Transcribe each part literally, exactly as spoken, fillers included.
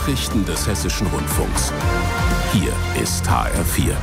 Nachrichten des Hessischen Rundfunks. Hier ist H R vier.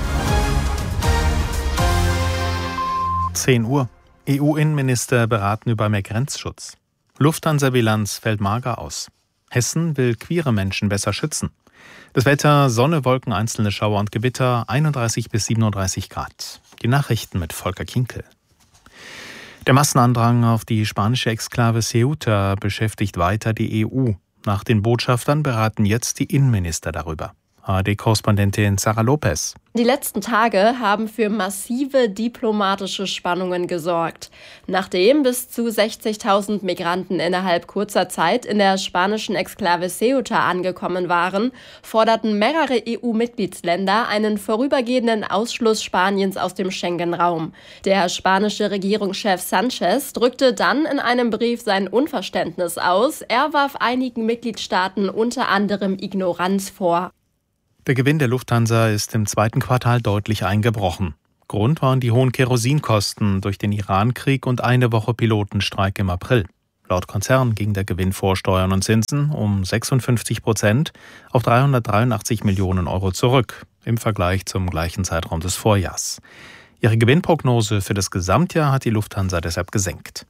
zehn Uhr. E U-Innenminister beraten über mehr Grenzschutz. Lufthansa-Bilanz fällt mager aus. Hessen will queere Menschen besser schützen. Das Wetter: Sonne, Wolken, einzelne Schauer und Gewitter, einunddreißig bis siebenunddreißig Grad. Die Nachrichten mit Volker Kinkel. Der Massenandrang auf die spanische Exklave Ceuta beschäftigt weiter die E U. Nach den Botschaftern beraten jetzt die Innenminister darüber. A R D-Korrespondentin Sarah Lopez. Die letzten Tage haben für massive diplomatische Spannungen gesorgt. Nachdem bis zu sechzigtausend Migranten innerhalb kurzer Zeit in der spanischen Exklave Ceuta angekommen waren, forderten mehrere E U-Mitgliedsländer einen vorübergehenden Ausschluss Spaniens aus dem Schengen-Raum. Der spanische Regierungschef Sánchez drückte dann in einem Brief sein Unverständnis aus. Er warf einigen Mitgliedstaaten unter anderem Ignoranz vor. Der Gewinn der Lufthansa ist im zweiten Quartal deutlich eingebrochen. Grund waren die hohen Kerosinkosten durch den Iran-Krieg und eine Woche Pilotenstreik im April. Laut Konzern ging der Gewinn vor Steuern und Zinsen um sechsundfünfzig Prozent auf dreihundertdreiundachtzig Millionen Euro zurück im Vergleich zum gleichen Zeitraum des Vorjahrs. Ihre Gewinnprognose für das Gesamtjahr hat die Lufthansa deshalb gesenkt.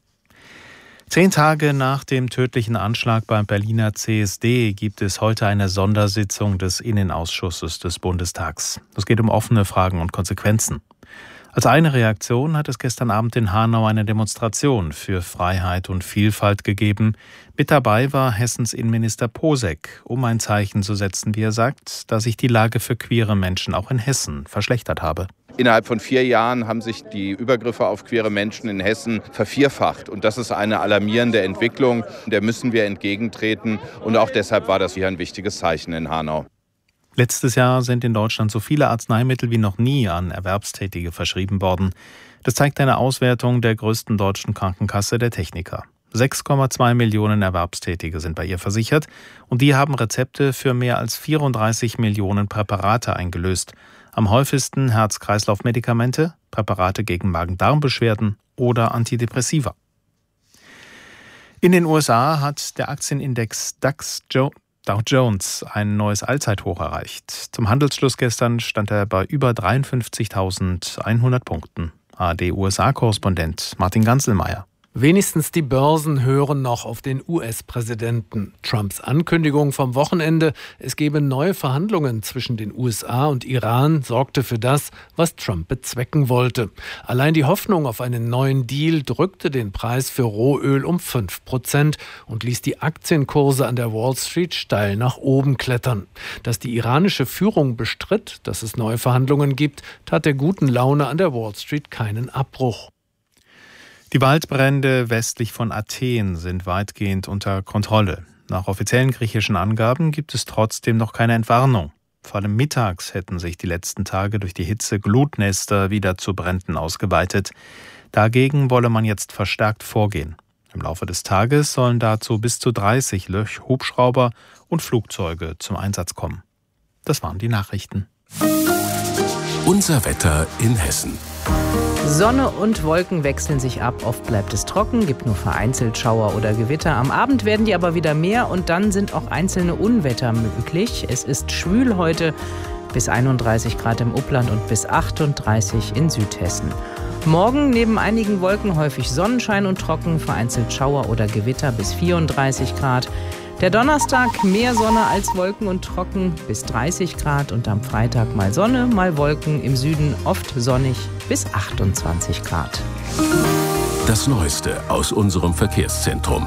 Zehn Tage nach dem tödlichen Anschlag beim Berliner C S D gibt es heute eine Sondersitzung des Innenausschusses des Bundestags. Es geht um offene Fragen und Konsequenzen. Als eine Reaktion hat es gestern Abend in Hanau eine Demonstration für Freiheit und Vielfalt gegeben. Mit dabei war Hessens Innenminister Posek, um ein Zeichen zu setzen, wie er sagt, dass sich die Lage für queere Menschen auch in Hessen verschlechtert habe. Innerhalb von vier Jahren haben sich die Übergriffe auf queere Menschen in Hessen vervierfacht. Und das ist eine alarmierende Entwicklung, der müssen wir entgegentreten. Und auch deshalb war das hier ein wichtiges Zeichen in Hanau. Letztes Jahr sind in Deutschland so viele Arzneimittel wie noch nie an Erwerbstätige verschrieben worden. Das zeigt eine Auswertung der größten deutschen Krankenkasse, der Techniker. sechs Komma zwei Millionen Erwerbstätige sind bei ihr versichert und die haben Rezepte für mehr als vierunddreißig Millionen Präparate eingelöst. Am häufigsten Herz-Kreislauf-Medikamente, Präparate gegen Magen-Darm-Beschwerden oder Antidepressiva. In den U S A hat der Aktienindex DAX Dow Jones ein neues Allzeithoch erreicht. Zum Handelsschluss gestern stand er bei über dreiundfünfzigtausendeinhundert Punkten. A R D-U S A-Korrespondent Martin Ganzelmeier. Wenigstens die Börsen hören noch auf den U S-Präsidenten. Trumps Ankündigung vom Wochenende, es gebe neue Verhandlungen zwischen den U S A und Iran, sorgte für das, was Trump bezwecken wollte. Allein die Hoffnung auf einen neuen Deal drückte den Preis für Rohöl um fünf Prozent und ließ die Aktienkurse an der Wall Street steil nach oben klettern. Dass die iranische Führung bestritt, dass es neue Verhandlungen gibt, tat der guten Laune an der Wall Street keinen Abbruch. Die Waldbrände westlich von Athen sind weitgehend unter Kontrolle. Nach offiziellen griechischen Angaben gibt es trotzdem noch keine Entwarnung. Vor allem mittags hätten sich die letzten Tage durch die Hitze Glutnester wieder zu Bränden ausgeweitet. Dagegen wolle man jetzt verstärkt vorgehen. Im Laufe des Tages sollen dazu bis zu dreißig Hubschrauber und Flugzeuge zum Einsatz kommen. Das waren die Nachrichten. Unser Wetter in Hessen. Sonne und Wolken wechseln sich ab. Oft bleibt es trocken, gibt nur vereinzelt Schauer oder Gewitter. Am Abend werden die aber wieder mehr und dann sind auch einzelne Unwetter möglich. Es ist schwül heute, bis einunddreißig Grad im Upland und bis achtunddreißig in Südhessen. Morgen neben einigen Wolken häufig Sonnenschein und trocken, vereinzelt Schauer oder Gewitter bis vierunddreißig Grad. Der Donnerstag mehr Sonne als Wolken und trocken bis dreißig Grad und am Freitag mal Sonne, mal Wolken, im Süden oft sonnig bis achtundzwanzig Grad. Das Neueste aus unserem Verkehrszentrum.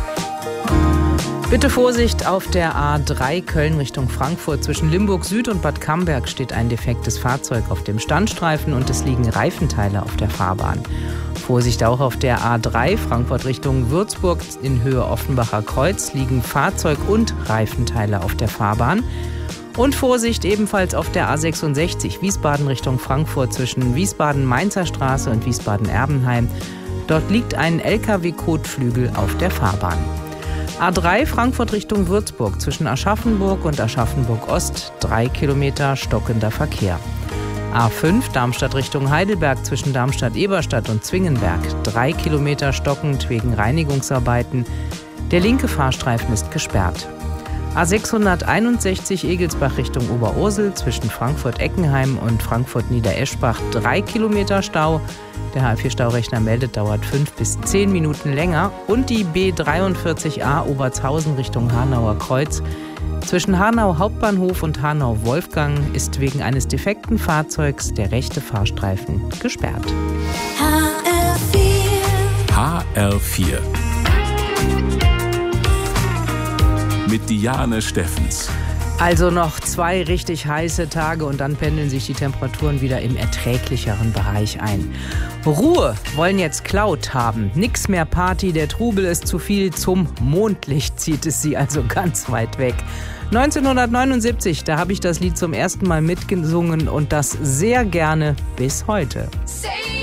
Bitte Vorsicht, auf der A drei Köln Richtung Frankfurt zwischen Limburg Süd und Bad Camberg steht ein defektes Fahrzeug auf dem Standstreifen und es liegen Reifenteile auf der Fahrbahn. Vorsicht auch auf der A drei Frankfurt Richtung Würzburg in Höhe Offenbacher Kreuz liegen Fahrzeug und Reifenteile auf der Fahrbahn. Und Vorsicht ebenfalls auf der A sechsundsechzig Wiesbaden Richtung Frankfurt zwischen Wiesbaden-Mainzer Straße und Wiesbaden-Erbenheim. Dort liegt ein L K W-Kotflügel auf der Fahrbahn. A drei Frankfurt Richtung Würzburg zwischen Aschaffenburg und Aschaffenburg Ost drei Kilometer stockender Verkehr. A fünf Darmstadt Richtung Heidelberg zwischen Darmstadt-Eberstadt und Zwingenberg drei Kilometer stockend wegen Reinigungsarbeiten. Der linke Fahrstreifen ist gesperrt. A sechshunderteinundsechzig Egelsbach Richtung Oberursel zwischen Frankfurt-Eckenheim und Frankfurt-Niedereschbach drei Kilometer Stau. Der H L vier Staurechner meldet, dauert fünf bis zehn Minuten länger. Und die B dreiundvierzig A Obertshausen Richtung Hanauer Kreuz. Zwischen Hanau Hauptbahnhof und Hanau Wolfgang ist wegen eines defekten Fahrzeugs der rechte Fahrstreifen gesperrt. H R vier mit Diane Steffens. Also noch zwei richtig heiße Tage und dann pendeln sich die Temperaturen wieder im erträglicheren Bereich ein. Ruhe wollen jetzt Cloud haben. Nix mehr Party, der Trubel ist zu viel. Zum Mondlicht zieht es sie also ganz weit weg. neunzehnhundertneunundsiebzig, da habe ich das Lied zum ersten Mal mitgesungen und das sehr gerne bis heute. Say